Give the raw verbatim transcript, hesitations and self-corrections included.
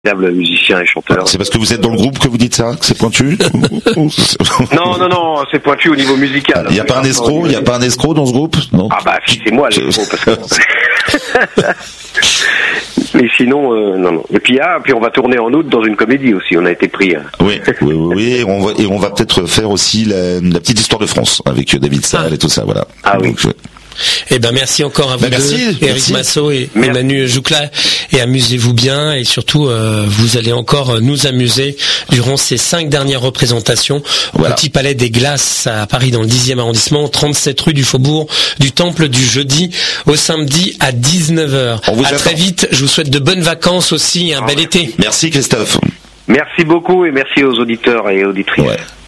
musicien et chanteur. C'est parce que vous êtes dans le groupe que vous dites ça, que c'est pointu? Non, non, non, c'est pointu au niveau musical. Il n'y a pas un escroc, il y a pas un escroc dans ce groupe? Non. Ah bah si, c'est moi l'escroc, parce que... Mais sinon, euh, non, non. Et puis ah, puis on va tourner en août dans une comédie aussi. On a été pris. Hein. Oui, oui, oui, oui. Et on va, et on va peut-être faire aussi la, la petite histoire de France avec David Salle ah. et tout ça, voilà. Ah Donc, oui. Je... Eh ben merci encore à vous ben, deux, merci, Éric merci. Massot et merci. Emmanuel Joucla, et amusez-vous bien, et surtout euh, vous allez encore nous amuser durant ces cinq dernières représentations au voilà. Petit Palais des Glaces à Paris dans le dixième arrondissement, trente-sept rue du Faubourg du Temple, du jeudi au samedi à dix-neuf heures. On vous à attend. très vite, je vous souhaite de bonnes vacances aussi, un Ah, bel merci. été. Merci Christophe. Merci beaucoup et merci aux auditeurs et auditrices. Ouais.